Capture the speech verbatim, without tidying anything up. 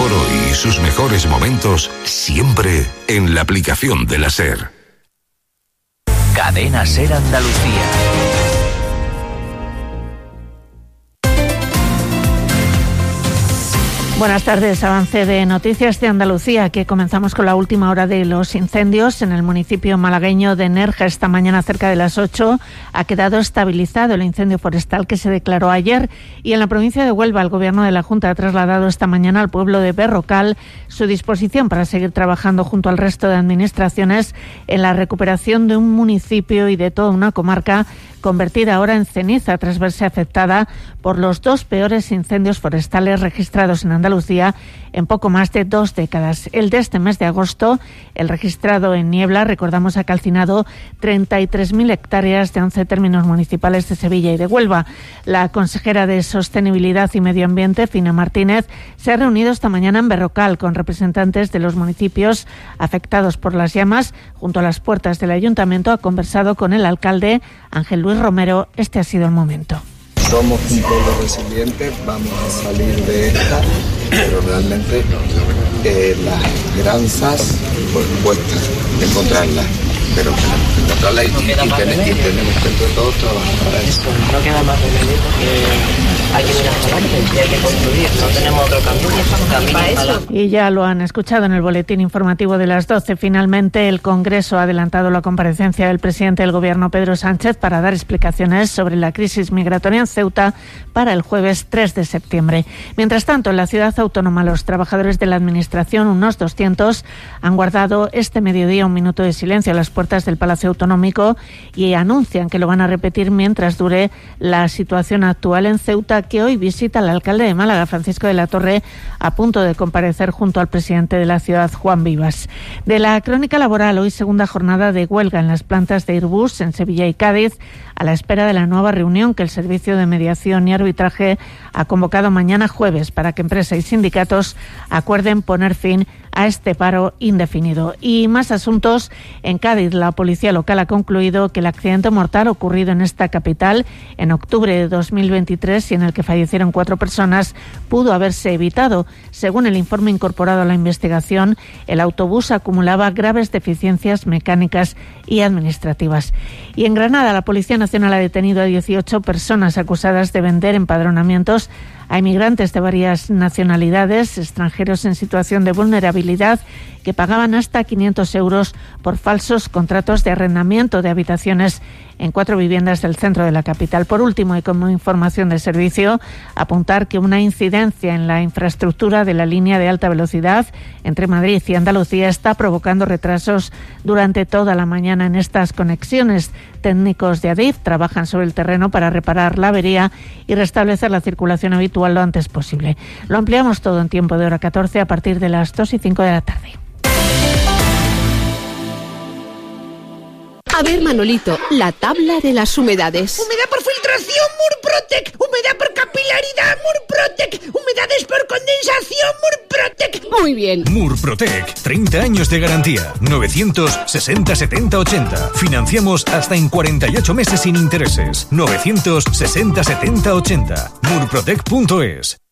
por hoy y sus mejores momentos siempre en la aplicación de la SER. Cadena SER Andalucía. Buenas tardes, avance de Noticias de Andalucía, que comenzamos con la última hora de los incendios en el municipio malagueño de Nerja. Esta mañana cerca de las ocho ha quedado estabilizado el incendio forestal que se declaró ayer, y en la provincia de Huelva el Gobierno de la Junta ha trasladado esta mañana al pueblo de Berrocal su disposición para seguir trabajando junto al resto de administraciones en la recuperación de un municipio y de toda una comarca convertida ahora en ceniza tras verse afectada por los dos peores incendios forestales registrados en Andalucía en poco más de dos décadas. El de este mes de agosto, el registrado en Niebla, recordamos, ha calcinado treinta y tres mil hectáreas de once términos municipales de Sevilla y de Huelva. La consejera de Sostenibilidad y Medio Ambiente, Fina Martínez, se ha reunido esta mañana en Berrocal con representantes de los municipios afectados por las llamas. Junto a las puertas del ayuntamiento ha conversado con el alcalde, Ángel Luis Romero. Este ha sido el momento. Somos un pueblo resiliente, vamos a salir de esta, pero realmente eh, las esperanzas pues cuesta encontrarlas, pero tenemos que encontrarlas y, y, y, tenemos, y tenemos que entre todos trabajar para eso. No queda más remedio porque hay que mirar para adelante y hay que construir, no tenemos otro camino. Y ya lo han escuchado en el boletín informativo de las doce. Finalmente, el Congreso ha adelantado la comparecencia del presidente del Gobierno, Pedro Sánchez, para dar explicaciones sobre la crisis migratoria en Ceuta para el jueves tres de septiembre. Mientras tanto, en la ciudad autónoma, los trabajadores de la Administración, unos doscientos, han guardado este mediodía un minuto de silencio a las puertas del Palacio Autonómico y anuncian que lo van a repetir mientras dure la situación actual en Ceuta, que hoy visita el alcalde de Málaga, Francisco de la Torre, a punto de comparecer junto al presidente de la ciudad, Juan Vivas. De la crónica laboral, hoy segunda jornada de huelga en las plantas de Airbus en Sevilla y Cádiz, a la espera de la nueva reunión que el Servicio de Mediación y Arbitraje ha convocado mañana jueves para que empresa y sindicatos acuerden poner fin a este paro indefinido. Y más asuntos. En Cádiz, la policía local ha concluido que el accidente mortal ocurrido en esta capital en octubre de dos mil veintitrés y en el que fallecieron cuatro personas pudo haberse evitado. Según el informe incorporado a la investigación, el autobús acumulaba graves deficiencias mecánicas y administrativas. Y en Granada, la Policía Nacional ha detenido a dieciocho personas acusadas de vender empadronamientos a inmigrantes de varias nacionalidades, extranjeros en situación de vulnerabilidad, que pagaban hasta quinientos euros por falsos contratos de arrendamiento de habitaciones en cuatro viviendas del centro de la capital. Por último, y como información de servicio, apuntar que una incidencia en la infraestructura de la línea de alta velocidad entre Madrid y Andalucía está provocando retrasos durante toda la mañana en estas conexiones. Técnicos de Adif trabajan sobre el terreno para reparar la avería y restablecer la circulación habitual lo antes posible. Lo ampliamos todo en tiempo de hora catorce a partir de las dos y cinco de la tarde. A ver, Manolito, la tabla de las humedades. Humedad por filtración, Murprotec. Humedad por capilaridad, Murprotec. Humedades por condensación, Murprotec. Muy bien. Murprotec, treinta años de garantía. novecientos sesenta setenta ochenta. Financiamos hasta en cuarenta y ocho meses sin intereses. novecientos sesenta setenta ochenta. murprotec punto es.